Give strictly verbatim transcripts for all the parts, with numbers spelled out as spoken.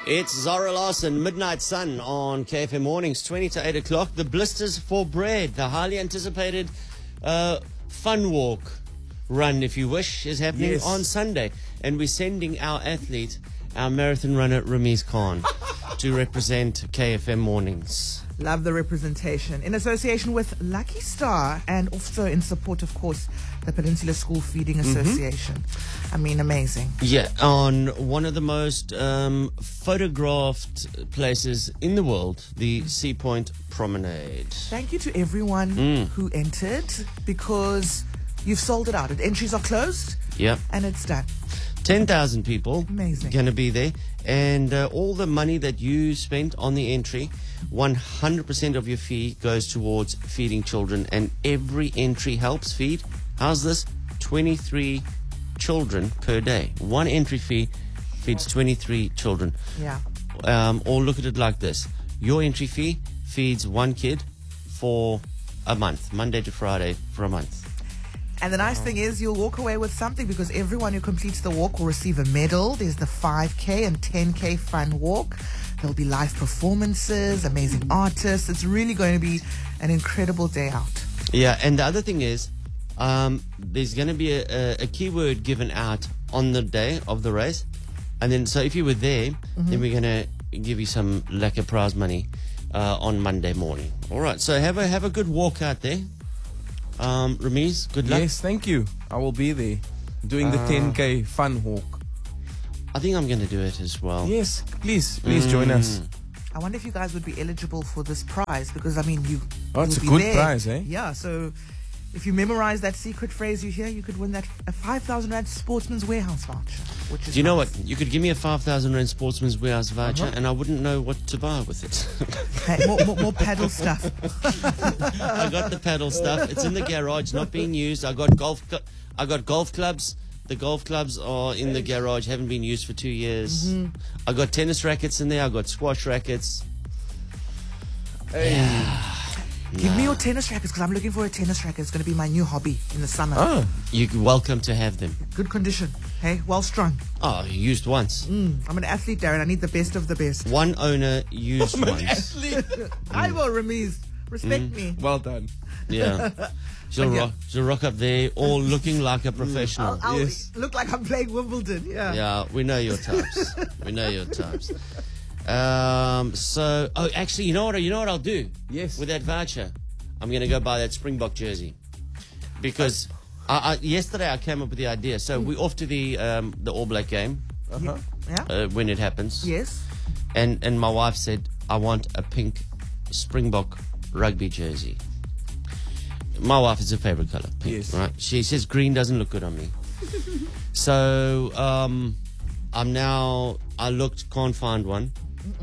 It's Zara Larson, Midnight Sun on K F M Mornings, twenty to eight o'clock. The Blisters for Bread, the highly anticipated uh, fun walk run, if you wish, is happening Yes. on Sunday. And we're sending our athlete, our marathon runner, Ramiz Khan, to represent K F M Mornings. Love the representation. In association with Lucky Star and also in support, of course, the Peninsula School Feeding Association. Mm-hmm. I mean, amazing. Yeah, on one of the most um, photographed places in the world, the Sea Point Promenade. Thank you to everyone Mm. who entered, because you've sold it out. The entries are closed. Yep. And it's done. ten thousand people Amazing. going to be there. And uh, all the money that you spent on the entry, one hundred percent of your fee goes towards feeding children. And every entry helps feed, how's this? twenty-three children per day. One entry fee feeds twenty-three children. Yeah. Um, or look at it like this. Your entry fee feeds one kid for a month, Monday to Friday for a month. And the nice thing is you'll walk away with something, because everyone who completes the walk will receive a medal. There's the five K and ten K fun walk. There'll be live performances, amazing artists. It's really going to be an incredible day out. Yeah, and the other thing is, um, there's going to be a, a, a keyword given out on the day of the race. And then, so if you were there, Mm-hmm. then we're going to give you some lekker prize money uh, on Monday morning. All right, so have a have a good walk out there. Um, Ramiz, good luck. Yes, thank you. I will be there doing the ten K fun walk. I think I'm going to do it as well. Yes, please, please join us. I wonder if you guys would be eligible for this prize, because, I mean, you. Oh, it's you'll a be good there. prize, eh? Yeah, so if you memorize that secret phrase you hear, you could win that a five thousand rand Sportsman's Warehouse voucher, which is Do you know nice. what? You could give me a five thousand rand Sportsman's Warehouse voucher, Uh-huh. and I wouldn't know what to buy with it. Hey, more, more, more paddle stuff. I got the paddle stuff. It's in the garage, not being used. I got golf. Cl- I got golf clubs. The golf clubs are in the garage, haven't been used for two years. Mm-hmm. I got tennis rackets in there. I got squash rackets. Give me your tennis rackets, because I'm looking for a tennis racket. It's going to be my new hobby in the summer. Ah, You're welcome to have them. Good condition. Hey, well strung. Oh, used once. Mm, I'm an athlete, Darren. I need the best of the best. One owner used once. I will, Ramiz. Respect Mm. me. well done. Yeah. She'll, yeah. rock, she'll rock up there, all looking like a professional. I'll, I'll Yes. look like I'm playing Wimbledon. Yeah. Yeah, we know your types. we know your types. Um, so, oh, actually, you know what? You know what I'll do? Yes. With that voucher, I'm gonna go buy that Springbok jersey, because I, I, yesterday I came up with the idea. So we're off to the um, the All Black game Uh-huh. Yeah. uh, when it happens. Yes. And and my wife said I want a pink Springbok rugby jersey. My wife is her favorite color, pink. Yes. Right? She says green doesn't look good on me. So um, I'm now. I looked, can't find one.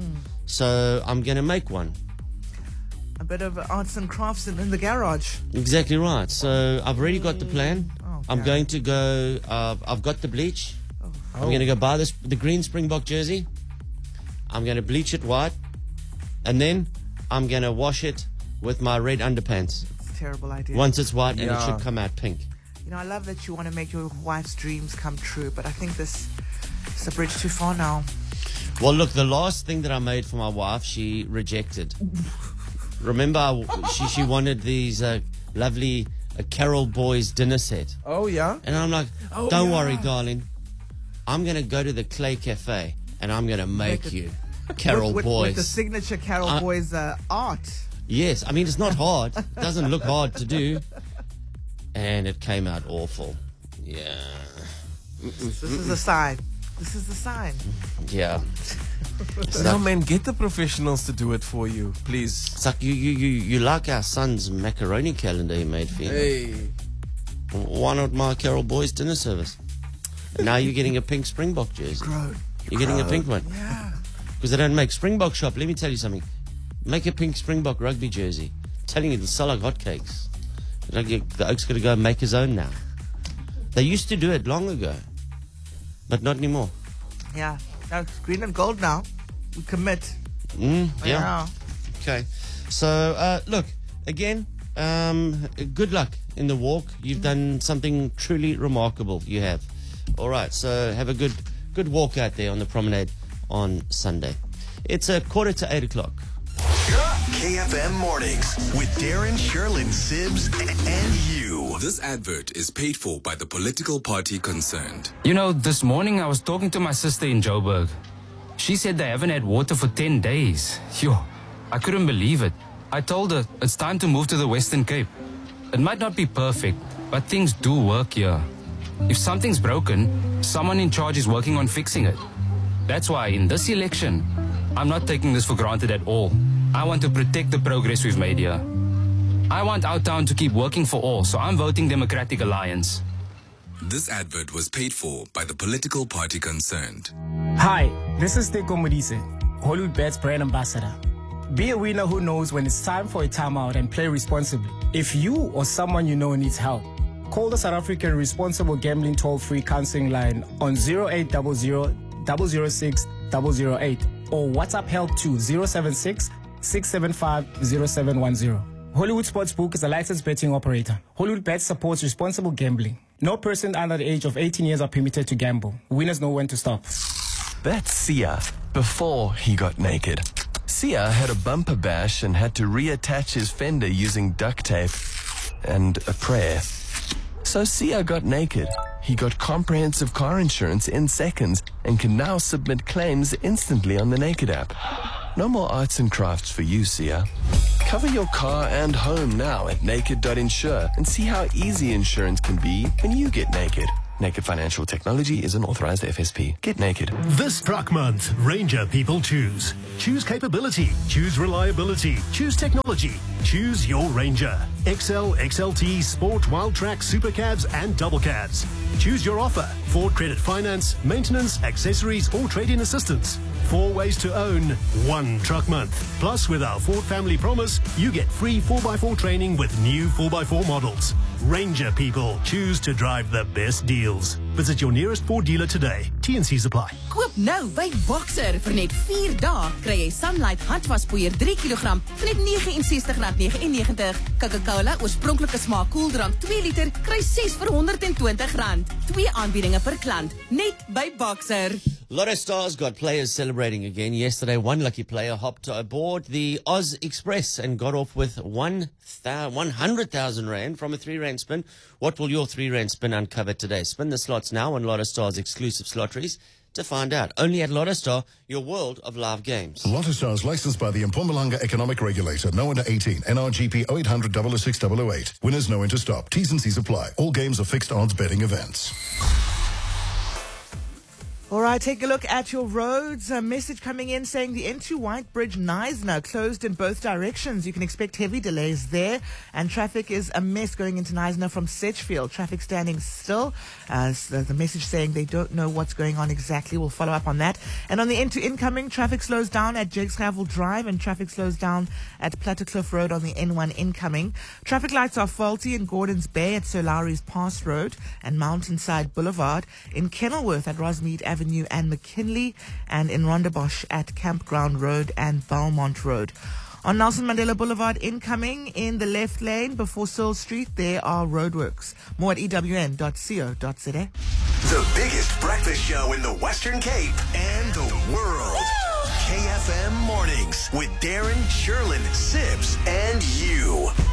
So I'm gonna make one. A bit of arts and crafts in, in the garage. Exactly right. So I've already got the plan. Oh, I'm Darren. going to go. Uh, I've got the bleach. Oh. I'm going to go buy this the green Springbok jersey. I'm going to bleach it white, and then I'm going to wash it with my red underpants. It's a terrible idea. Once it's white, and it Yeah. should come out pink. You know, I love that you want to make your wife's dreams come true, but I think this is a bridge too far now. Well, look, the last thing that I made for my wife, she rejected. Remember, I, she she wanted these uh, lovely uh, Carol Boys dinner set. Oh, yeah? And I'm like, Oh, don't yeah. worry, darling. I'm going to go to the Clay Cafe and I'm going to make Make it- you Carol with, with, Boys. With the signature Carol Uh, Boys uh, art. Yes, I mean, it's not hard. It doesn't look hard to do. And it came out awful. Yeah. This is a sign. This is the sign. Yeah. No, man, get the professionals to do it for you, please. It's like you, you, you, you like our son's macaroni calendar he made for you. Hey. Why not my Carol Boys dinner service? And now you're getting a pink Springbok jersey. Grown. You're getting a pink one. Yeah. Because they don't make Springbok shop. Let me tell you something. Make a pink Springbok rugby jersey. I'm telling you, it'll sell like hotcakes. Like you, the Oak's got to go make his own now. They used to do it long ago, but not anymore. Yeah. No, it's green and gold now. We commit. Mm, yeah. Yeah. Okay. So, uh, look, again, um, good luck in the walk. You've done something truly remarkable. You have. All right. So, have a good good walk out there on the promenade on Sunday. It's a quarter to eight o'clock. K F M Mornings with Darren, Sherlyn, Sibs, and you. This advert is paid for by the political party concerned. You know, this morning I was talking to my sister in Joburg. She said they haven't had water for ten days. Yo, I couldn't believe it. I told her it's time to move to the Western Cape. It might not be perfect, but things do work here. If something's broken, someone in charge is working on fixing it. That's why in this election, I'm not taking this for granted at all. I want to protect the progress we've made here. I want our town to keep working for all, so I'm voting Democratic Alliance. This advert was paid for by the political party concerned. Hi, this is Teko Modise, Hollywood Bets brand ambassador. Be a winner who knows when it's time for a timeout and play responsibly. If you or someone you know needs help, call the South African Responsible Gambling Toll-Free Counseling Line on zero eight zero zero, zero zero six, zero zero eight or WhatsApp help to zero seven six, six seven five, zero seven one zero. Hollywood Sportsbook is a licensed betting operator. Hollywood Bets supports responsible gambling. No person under the age of eighteen years are permitted to gamble. Winners know when to stop. That's Sia before he got naked. Sia had a bumper bash and had to reattach his fender using duct tape and a prayer. So Sia got naked. He got comprehensive car insurance in seconds and can now submit claims instantly on the Naked app. No more arts and crafts for you, Sia. Cover your car and home now at naked dot insure and see how easy insurance can be when you get naked. Naked Financial Technology is an authorized F S P. Get naked. This truck month, Ranger people choose. Choose capability. Choose reliability. Choose technology. Choose your Ranger. X L, X L T, Sport, Wildtrak, Supercabs, and Double Cabs. Choose your offer. Ford Credit Finance, maintenance, accessories, or trade-in assistance. Four ways to own one truck month. Plus, with our Ford Family Promise, you get free four by four training with new four by four models. Ranger people choose to drive the best deals. Visit your nearest Ford dealer today. T and C's apply. Koop nou by Boxer vir net vier dae kry jy Sunlight handvaspoeier drie kilogram vir net negenenses rand negenennegentig. Coca-Cola oorspronklike smaak koeldrank twee liter kry ses vir honderd en twintig rand. Twee aanbiedinge per klant net by Boxer. Lotto Stars got players celebrating again. Yesterday, one lucky player hopped aboard the Oz Express and got off with one hundred thousand rand from a three rand spin. What will your three rand spin uncover today? Spin the slots now on Lotto Stars exclusive slotteries to find out. Only at Lotto Star, your world of live games. Lotto Stars licensed by the Mpumalanga Economic Regulator. No under eighteen. N R G P oh eight hundred, double oh six, double oh eight. Winners know when to stop. T's and C's apply. All games are fixed odds betting events. All right, take a look at your roads. A message coming in saying the N two White Bridge Knysna closed in both directions. You can expect heavy delays there, and traffic is a mess going into Knysna from Sedgefield. Traffic standing still. Uh, so the message saying they don't know what's going on exactly. We'll follow up on that. And on the N two incoming, traffic slows down at Jakesgravel Drive, and traffic slows down at Plattekloof Road on the N one incoming. Traffic lights are faulty in Gordons Bay at Sir Lowry's Pass Road and Mountainside Boulevard, in Kenilworth at Rosmead Avenue and McKinley, and in Rondebosch at Campground Road and Belmont Road. On Nelson Mandela Boulevard incoming in the left lane before Searle Street, there are roadworks. More at E W N dot co dot za. The biggest breakfast show in the Western Cape and the world. K F M Mornings with Darren, Sherlyn, Sibs, and you.